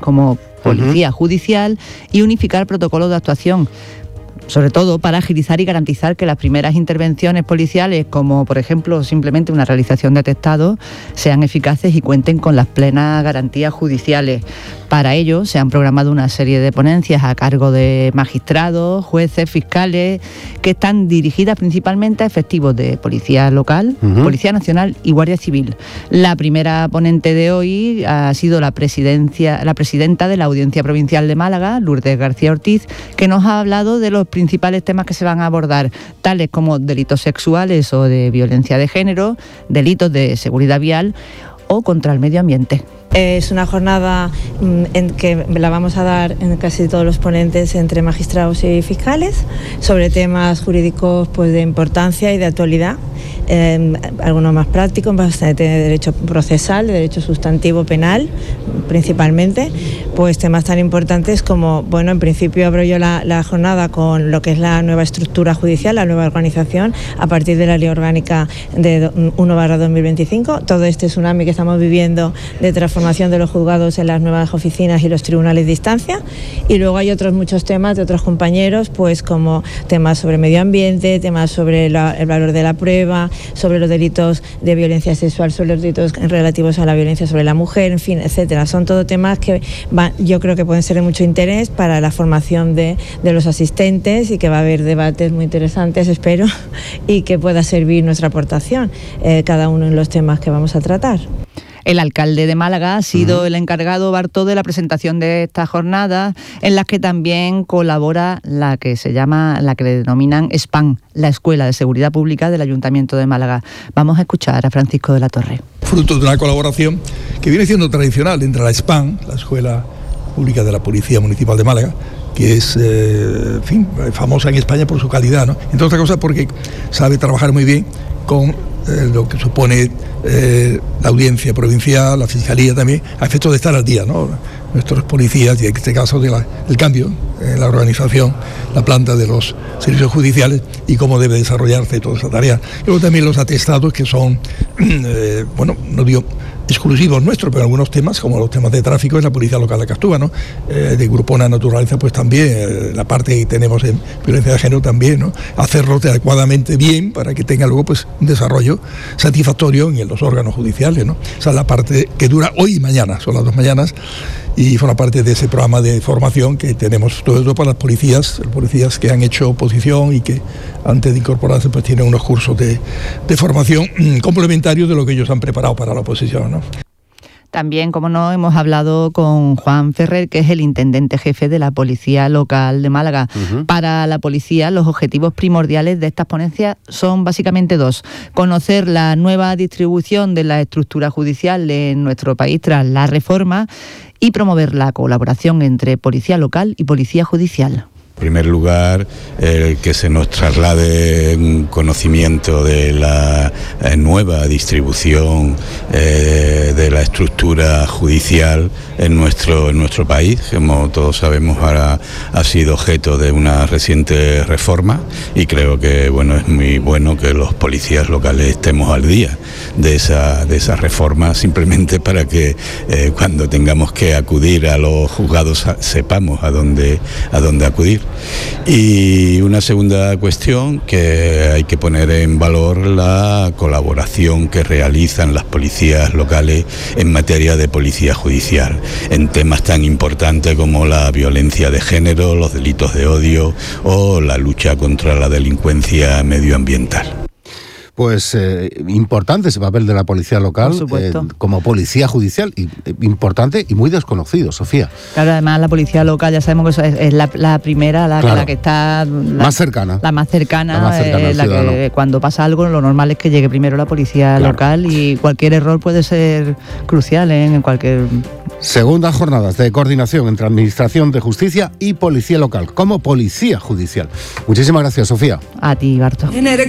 como policía judicial y unificar protocolos de actuación, sobre todo para agilizar y garantizar que las primeras intervenciones policiales, como por ejemplo simplemente una realización de atestados, sean eficaces y cuenten con las plenas garantías judiciales. Para ello se han programado una serie de ponencias a cargo de magistrados, jueces, fiscales, que están dirigidas principalmente a efectivos de Policía Local, Policía Nacional y Guardia Civil. La primera ponente de hoy ha sido la presidenta de la Audiencia Provincial de Málaga, Lourdes García Ortiz, que nos ha hablado de los principales temas que se van a abordar, tales como delitos sexuales o de violencia de género, delitos de seguridad vial o contra el medio ambiente. Es una jornada en que la vamos a dar en casi todos los ponentes entre magistrados y fiscales sobre temas jurídicos pues de importancia y de actualidad, algunos más prácticos, bastante de derecho procesal, de derecho sustantivo penal principalmente, pues temas tan importantes como, bueno, en principio abro yo la jornada con lo que es la nueva estructura judicial, la nueva organización a partir de la Ley Orgánica de 1/2025, todo este tsunami que estamos viviendo de transformación de los juzgados en las nuevas oficinas y los tribunales de instancia, y luego hay otros muchos temas de otros compañeros, pues como temas sobre medio ambiente, temas sobre el valor de la prueba, sobre los delitos de violencia sexual, sobre los delitos relativos a la violencia sobre la mujer, en fin, etcétera. Son todo temas que yo creo que pueden ser de mucho interés para la formación de los asistentes, y que va a haber debates muy interesantes, espero, y que pueda servir nuestra aportación, cada uno en los temas que vamos a tratar. El alcalde de Málaga ha sido el encargado, Bartó, de la presentación de esta jornada, en las que también colabora la que le denominan SPAN, la Escuela de Seguridad Pública del Ayuntamiento de Málaga. Vamos a escuchar a Francisco de la Torre. Fruto de una colaboración que viene siendo tradicional entre la SPAN, la Escuela Pública de la Policía Municipal de Málaga, que es famosa en España por su calidad, ¿no? Entre otras cosas porque sabe trabajar muy bien con lo que supone la audiencia provincial, la fiscalía también, a efecto de estar al día, ¿no? Nuestros policías, y en este caso del cambio en la organización, la planta de los servicios judiciales y cómo debe desarrollarse toda esa tarea. Y luego también los atestados, que son, no digo exclusivos nuestros, pero algunos temas, como los temas de tráfico, es la Policía Local de Castúa, ¿no? De grupona naturaleza, pues también, la parte que tenemos en violencia de género también, ¿no? Hacerlo adecuadamente bien para que tenga luego pues un desarrollo satisfactorio en los órganos judiciales, ¿no? Esa es la parte que dura hoy y mañana, son las 2 mañanas, y forma parte de ese programa de formación que tenemos todo esto para las policías que han hecho oposición y que antes de incorporarse pues tienen unos cursos de formación complementarios de lo que ellos han preparado para la oposición, ¿no? También, como no, hemos hablado con Juan Ferrer, que es el intendente jefe de la Policía Local de Málaga. Para la policía, los objetivos primordiales de estas ponencias son básicamente 2. Conocer la nueva distribución de la estructura judicial en nuestro país tras la reforma y promover la colaboración entre policía local y policía judicial. En primer lugar, que se nos traslade un conocimiento de la nueva distribución de la estructura judicial en nuestro país, que como todos sabemos ahora ha sido objeto de una reciente reforma, y creo que es muy bueno que los policías locales estemos al día de esa reforma, simplemente para que cuando tengamos que acudir a los juzgados sepamos a dónde acudir. Y una segunda cuestión, que hay que poner en valor la colaboración que realizan las policías locales en materia de policía judicial, en temas tan importantes como la violencia de género, los delitos de odio o la lucha contra la delincuencia medioambiental. Pues importante ese papel de la policía local como policía judicial, importante y muy desconocido, Sofía. Claro, además la policía local ya sabemos que es la primera, la que está más cercana. La más cercana, la que cuando pasa algo lo normal es que llegue primero la policía local, y cualquier error puede ser crucial en cualquier... Segundas jornadas de coordinación entre Administración de Justicia y Policía Local, como policía judicial. Muchísimas gracias, Sofía. A ti, Barto.